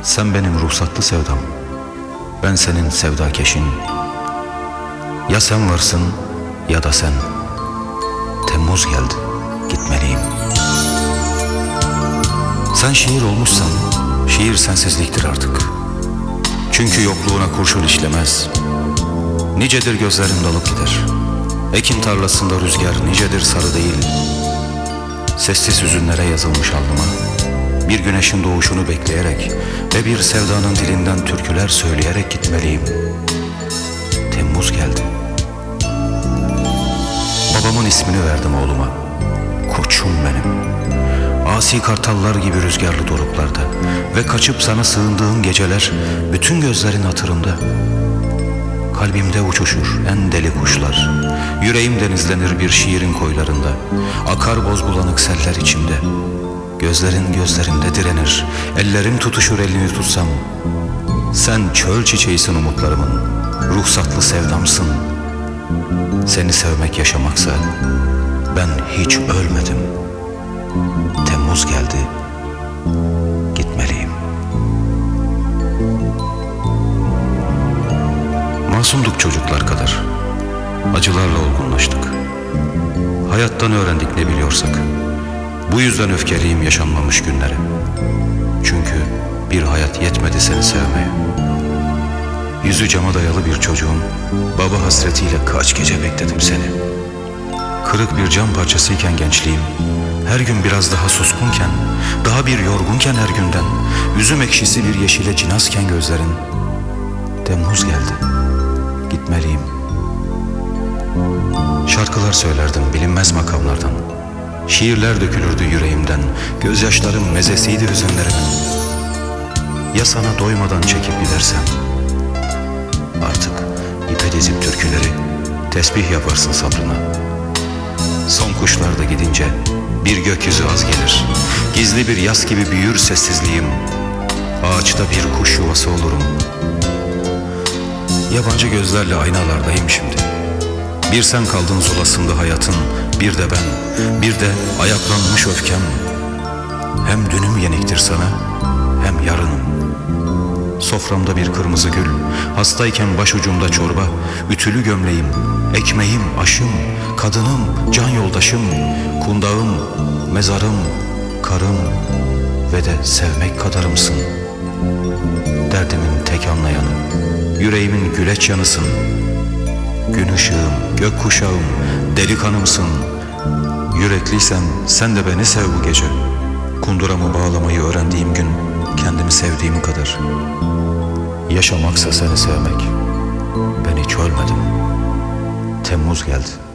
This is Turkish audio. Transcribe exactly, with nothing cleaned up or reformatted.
Sen benim ruhsatlı sevdam, ben senin sevdakeşin. Ya sen varsın ya da sen. Temmuz geldi, gitmeliyim. Sen şiir olmuşsan, şiir sensizliktir artık. Çünkü yokluğuna kurşun işlemez. Nicedir gözlerim dalıp gider. Ekin tarlasında rüzgar nicedir sarı değil. Sessiz hüzünlere yazılmış alnıma, bir güneşin doğuşunu bekleyerek ve bir sevdanın dilinden türküler söyleyerek gitmeliyim. Temmuz geldi. Babamın ismini verdim oğluma. Koçum benim. Asi kartallar gibi rüzgarlı doruklarda ve kaçıp sana sığındığım geceler bütün gözlerin hatırımda. Kalbimde uçuşur en deli kuşlar. Yüreğim denizlenir bir şiirin koylarında. Akar boz bulanık seller içimde. Gözlerin gözlerimde direnir. Ellerim tutuşur elini tutsam. Sen çöl çiçeğisin umutlarımın. Ruhsatlı sevdamsın. Seni sevmek yaşamaksa ben hiç ölmedim. Temmuz geldi, gitmeliyim. Masumduk çocuklar kadar. Acılarla olgunlaştık. Hayattan öğrendik ne biliyorsak. Bu yüzden öfkeliyim yaşanmamış günlere. Çünkü bir hayat yetmedi seni sevmeye. Yüzü cama dayalı bir çocuğun baba hasretiyle kaç gece bekledim seni. Kırık bir cam parçasıyken gençliğim, her gün biraz daha suskunken, daha bir yorgunken her günden, üzüm ekşisi bir yeşile cinazken gözlerin. Temmuz geldi, gitmeliyim. Şarkılar söylerdim bilinmez makamlardan. Şiirler dökülürdü yüreğimden, gözyaşlarım mezesiydi hüzünlerimin. Ya sana doymadan çekip gidersem, artık ipe dizip türküleri, tesbih yaparsın sabrına. Son kuşlar da gidince bir gökyüzü az gelir. Gizli bir yas gibi büyür sessizliğim. Ağaçta bir kuş yuvası olurum. Yabancı gözlerle aynalardayım şimdi. Bir sen kaldın zulasında hayatın, bir de ben, bir de ayaklanmış öfkem. Hem dünüm yeniktir sana, hem yarınım. Soframda bir kırmızı gül, hastayken başucumda çorba, ütülü gömleğim, ekmeğim, aşım, kadınım, can yoldaşım, kundağım, mezarım, karım ve de sevmek kadarımsın. Derdimin tek anlayanı, yüreğimin güleç yanısın. Gün ışığım, gök kuşağım, deli kanımsın. Yürekliysen sen de beni sev bu gece. Kunduramı bağlamayı öğrendiğim gün kendimi sevdiğim kadar. Yaşamaksa seni sevmek. Ben hiç ölmedim. Temmuz geldi.